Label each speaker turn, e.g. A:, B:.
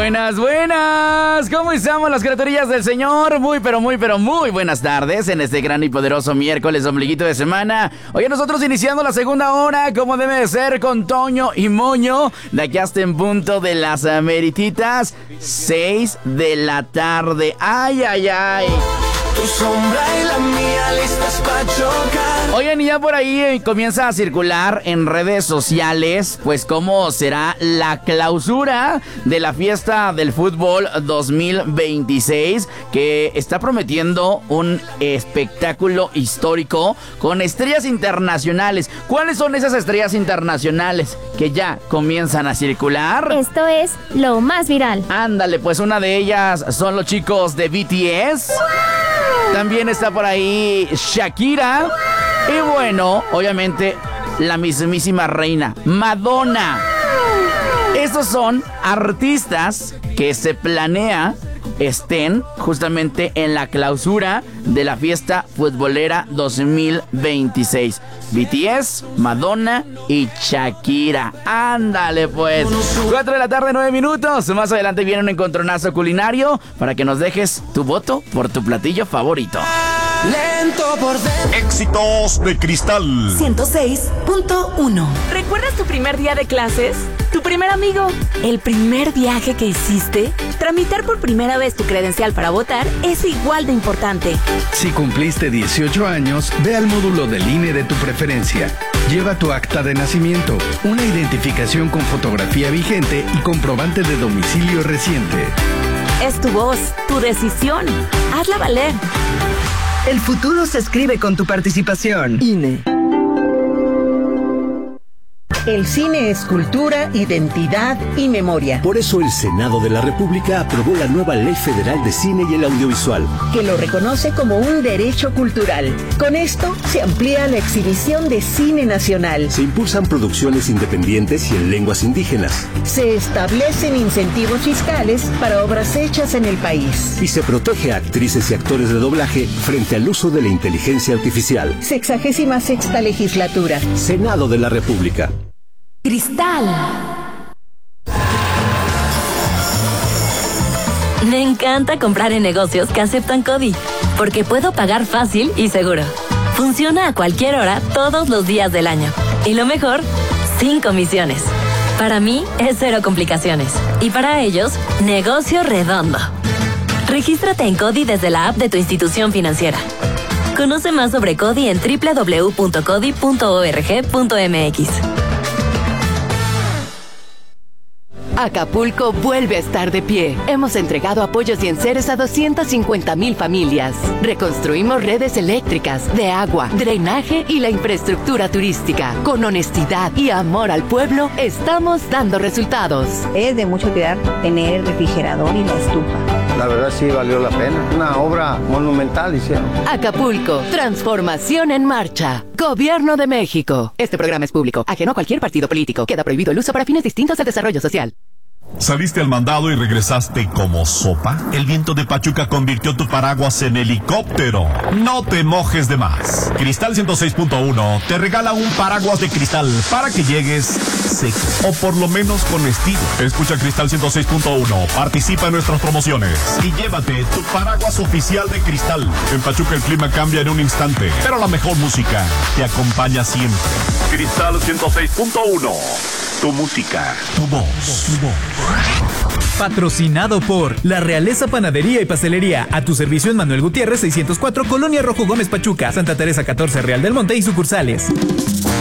A: Buenas, buenas. ¿Cómo estamos las criaturillas del Señor? Muy buenas tardes en este gran y poderoso miércoles ombliguito de semana. Hoy nosotros iniciando la segunda hora, como debe de ser, con Toño y Moño. De aquí hasta en punto de las merititas 6 de la tarde. Ay, ay, ay.
B: Tu sombra y la mía listas pa' chocar.
A: Oigan, y ya por ahí comienza a circular en redes sociales, pues cómo será la clausura de la fiesta del fútbol 2026, que está prometiendo un espectáculo histórico con estrellas internacionales. ¿Cuáles son esas estrellas internacionales que ya comienzan a circular?
C: Esto es lo más viral.
A: Ándale, pues una de ellas son los chicos de BTS. También está por ahí Shakira. Y bueno, obviamente, la mismísima reina, Madonna. Estos son artistas que se planea estén justamente en la clausura de la fiesta futbolera 2026. BTS, Madonna y Shakira. Ándale pues. 4 de la tarde, 9 minutos. Más adelante viene un encontronazo culinario para que nos dejes tu voto por tu platillo favorito.
B: Lento por dentro.
D: Éxitos de Cristal
E: 106.1.
F: ¿Recuerdas tu primer día de clases? ¿Tu primer amigo? ¿El primer viaje que hiciste? Tramitar por primera vez tu credencial para votar es igual de importante.
G: Si cumpliste 18 años, ve al módulo del INE de tu preferencia. Lleva tu acta de nacimiento, una identificación con fotografía vigente y comprobante de domicilio reciente.
F: Es tu voz, tu decisión. Hazla valer.
E: El futuro se escribe con tu participación. INE. El cine es cultura, identidad y memoria.
H: Por eso el Senado de la República aprobó la nueva Ley Federal de Cine y el Audiovisual,
E: Que lo reconoce como un derecho cultural. Con esto se amplía la exhibición de cine nacional.
H: se impulsan producciones independientes y en lenguas indígenas,
E: Se establecen incentivos fiscales para obras hechas en el país.
H: y se protege a actrices y actores de doblaje frente al uso de la inteligencia artificial.
E: 66ª legislatura.
H: Senado de la República.
F: Cristal. Me encanta comprar en negocios que aceptan CODI, porque puedo pagar fácil y seguro. Funciona a cualquier hora, todos los días del año. Y lo mejor, sin comisiones. Para mí es cero complicaciones. Y para ellos, negocio redondo. Regístrate en CODI desde la app de tu institución financiera. Conoce más sobre CODI en www.codi.org.mx.
I: Acapulco vuelve a estar de pie. Hemos entregado apoyos y enseres a 250,000 familias. Reconstruimos redes eléctricas, de agua, drenaje y la infraestructura turística. Con honestidad y amor al pueblo, estamos dando resultados.
J: Es de mucho cuidar tener el refrigerador y la estufa.
K: La verdad sí valió la pena. Una obra monumental hicieron.
I: Acapulco, transformación en marcha. Gobierno de México. Este programa es público, ajeno a cualquier partido político. Queda prohibido el uso para fines distintos al desarrollo social.
D: ¿Saliste al mandado y regresaste como sopa? El viento de Pachuca convirtió tu paraguas en helicóptero. No te mojes de más. Cristal 106.1 te regala un paraguas de cristal para que llegues seco, o por lo menos con estilo. Escucha Cristal 106.1, participa en nuestras promociones y llévate tu paraguas oficial de Cristal. En Pachuca el clima cambia en un instante, pero la mejor música te acompaña siempre. Cristal 106.1. Tu música, tu voz, tu voz.
L: Patrocinado por La Realeza Panadería y Pastelería. A tu servicio en Manuel Gutiérrez 604, Colonia Rojo Gómez Pachuca, Santa Teresa 14, Real del Monte y sucursales.